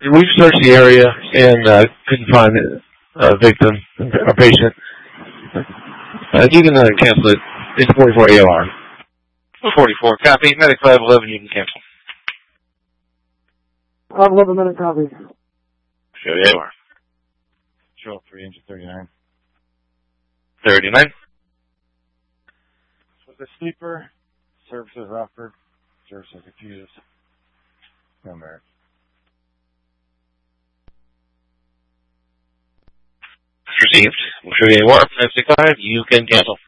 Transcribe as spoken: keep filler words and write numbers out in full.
We've searched the area and uh, couldn't find a victim, a patient. Uh, you can uh, cancel it. It's forty-four A O R. forty-four, copy. Medic five eleven, you can cancel. five eleven, minute copy. Show you A O R. Show three, engine thirty-nine. thirty-nine. With the sleeper, services offered, services refused. No merit. Received. We'll show you A O R. nine six five, you can cancel.